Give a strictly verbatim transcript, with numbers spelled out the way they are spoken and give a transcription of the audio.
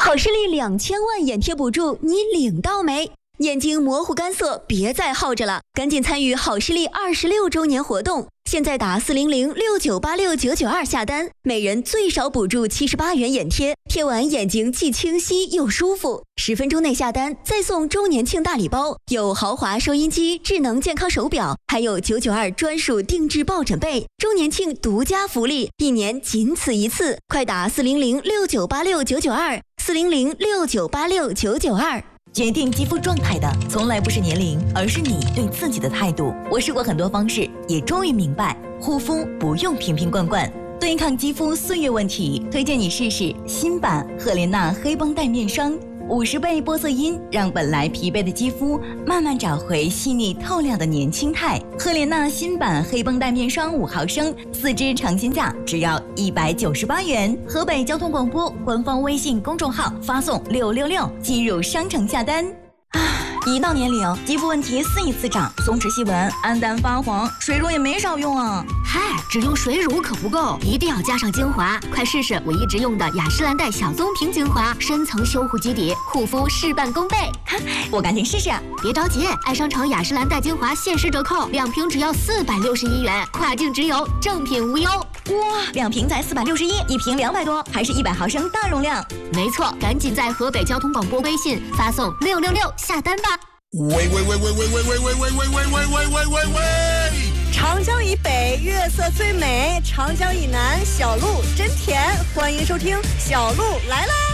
好视力两千万眼贴补助，你领到没？眼睛模糊干涩，别再耗着了，赶紧参与好视力二十六周年活动！现在打四零零六九八六九九二下单，每人最少补助七十八元眼贴，贴完眼睛既清晰又舒服。十分钟内下单，再送周年庆大礼包，有豪华收音机、智能健康手表，还有九九二专属定制抱枕被。周年庆独家福利，一年仅此一次，快打四零零六九八六九九二，四零零六九八六九九二。 决定肌肤状态的从来不是年龄，而是你对自己的态度。我试过很多方式，也终于明白，护肤不用瓶瓶罐罐。对抗肌肤岁月问题，推荐你试试新版赫莲娜黑绷带面霜，五十倍玻色因，让本来疲惫的肌肤慢慢找回细腻透亮的年轻态。赫莲娜新版黑绷带面霜五毫升，四支尝鲜价只要一百九十八元。河北交通广播官方微信公众号发送六六六进入商城下单。一到年龄，肌肤问题肆意滋长，松弛细纹、暗淡发黄，水乳也没少用啊。 嗨，只用水乳可不够，一定要加上精华。快试试我一直用的雅诗兰黛小棕瓶精华，深层修护基底，护肤事半功倍。 我赶紧试试。 别着急，爱商城雅诗兰黛精华限时折扣，两瓶只要四百六十一元，跨境直邮，正品无忧。 哇，两瓶才四百六十一，一瓶两百多，还是一百毫升大容量。 没错，赶紧在河北交通广播微信发送六六六下单吧。 喂喂喂喂喂喂喂喂喂喂喂喂喂喂喂喂！ 长江以北月色最美，长江以南小鹿真甜。欢迎收听小鹿来啦！